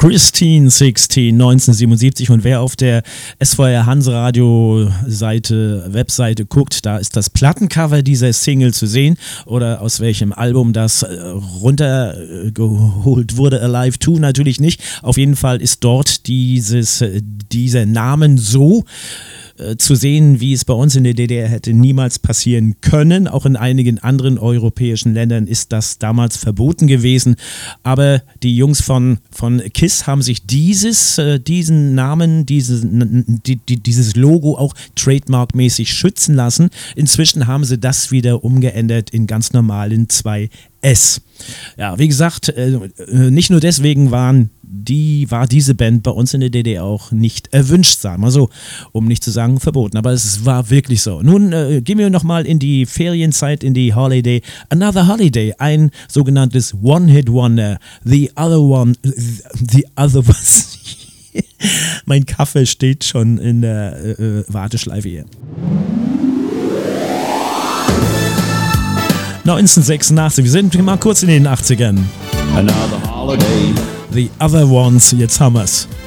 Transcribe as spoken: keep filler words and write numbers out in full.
Christine sechzehn, neunzehnhundertsiebenundsiebzig, und wer auf der S V R Hanseradio Seite, Webseite guckt, da ist das Plattencover dieser Single zu sehen, oder aus welchem Album das äh, runtergeholt wurde, Alive zwei natürlich nicht. Auf jeden Fall ist dort dieses, äh, dieser Namen so zu sehen, wie es bei uns in der D D R hätte niemals passieren können. Auch in einigen anderen europäischen Ländern ist das damals verboten gewesen. Aber die Jungs von, von KISS haben sich dieses, äh, diesen Namen, dieses, die, die, dieses Logo auch trademarkmäßig schützen lassen. Inzwischen haben sie das wieder umgeändert in ganz normalen zwei S. Ja, wie gesagt, äh, nicht nur deswegen waren die, war diese Band bei uns in der D D R auch nicht erwünscht, sagen wir so, um nicht zu sagen verboten, aber es war wirklich so. Nun äh, gehen wir nochmal in die Ferienzeit, in die Holiday, Another Holiday, ein sogenanntes One-Hit-Wonder, The Other One, The Other Was. Mein Kaffee steht schon in der äh, Warteschleife hier. neunzehnhundertsechsundachtzig, wir sind mal kurz in den achtzigern. Another holiday. The Other Ones, jetzt haben wir's.